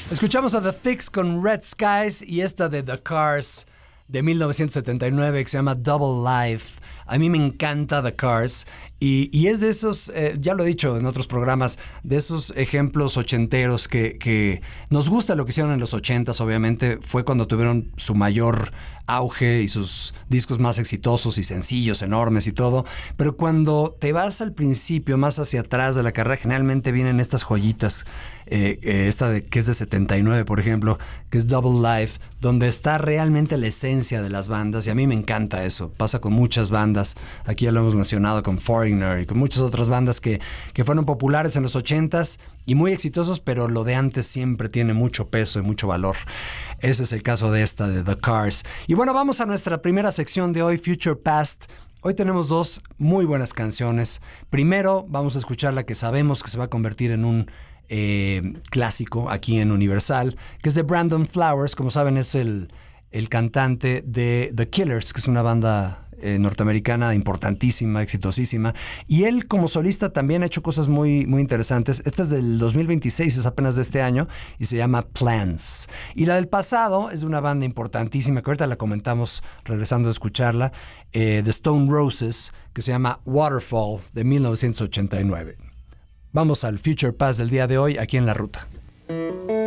Escuchamos a The Fix con Red Skies y esta de The Cars de 1979 que se llama Double Life. A mí me encanta The Cars y es de esos, ya lo he dicho en otros programas, de esos ejemplos ochenteros que nos gusta lo que hicieron en los 80s, obviamente. Fue cuando tuvieron su mayor auge y sus discos más exitosos y sencillos, enormes y todo. Pero cuando te vas al principio, más hacia atrás de la carrera, generalmente vienen estas joyitas. Esta de que es de 79, por ejemplo, que es Double Life, donde está realmente la esencia de las bandas, y a mí me encanta eso. Pasa con muchas bandas, aquí ya lo hemos mencionado, con Foreigner y con muchas otras bandas que fueron populares en los 80s y muy exitosos, pero lo de antes siempre tiene mucho peso y mucho valor. Ese es el caso de esta, de The Cars. Y bueno, vamos a nuestra primera sección de hoy, Future Past. Hoy tenemos dos muy buenas canciones. Primero vamos a escuchar la que sabemos que se va a convertir en un clásico aquí en Universal, que es de Brandon Flowers. Como saben, es el cantante de The Killers, que es una banda norteamericana importantísima, exitosísima, y él como solista también ha hecho cosas muy, muy interesantes. Esta es del 2026, es apenas de este año, y se llama Plans. Y la del pasado es de una banda importantísima, que ahorita la comentamos regresando a escucharla, The Stone Roses, que se llama Waterfall, de 1989. Vamos al Future Past del día de hoy, aquí en La Ruta.